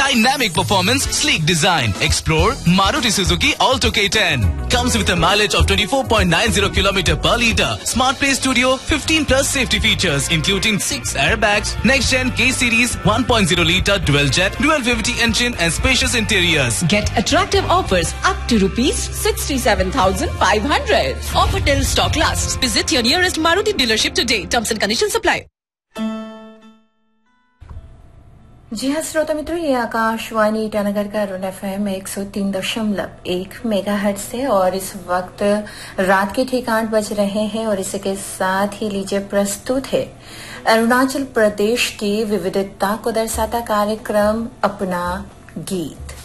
Dynamic performance, sleek design. Explore Maruti Suzuki Alto K10. Comes with a mileage of 24.90 km per litre. Smart Play Studio, 15 plus safety features, including 6 airbags, next-gen K-Series 1.0 litre dual-jet, dual VVT engine and spacious interiors. Get attractive offers up to ₹67,500. Offer till stock lasts. Visit your nearest Maruti dealership today. Terms and conditions apply. जी हाँ श्रोता मित्रों, ये आकाशवाणी ईटानगर का Arun FM 103.1 megahertz से और इस वक्त रात के ठीक 8 बज रहे हैं और इसी के साथ ही लीजिए प्रस्तुत है अरुणाचल प्रदेश की विविधता को दर्शाता कार्यक्रम अपना गीत।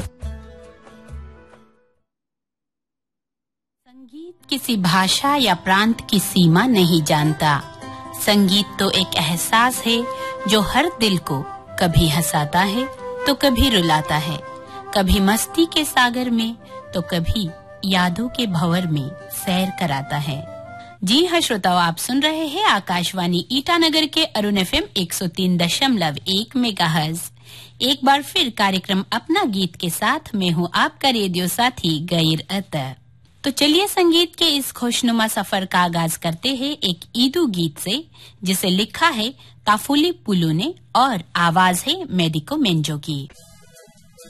संगीत किसी भाषा या प्रांत की सीमा नहीं जानता। संगीत तो एक एहसास है जो हर दिल को कभी हंसाता है तो कभी रुलाता है, कभी मस्ती के सागर में तो कभी यादों के भंवर में सैर कराता है। जी हाँ श्रोताओ, आप सुन रहे हैं आकाशवाणी ईटानगर के अरुण FM 103.1 मेगाहर्ट्ज। एक बार फिर कार्यक्रम अपना गीत के साथ मैं हूँ आपका रेडियो साथी गैर अता। तो चलिए संगीत के इस खुशनुमा सफर का आगाज करते हैं एक ईदू गीत से, जिसे लिखा है ताफुली पुलू ने और आवाज है मेडिको मेंजो की।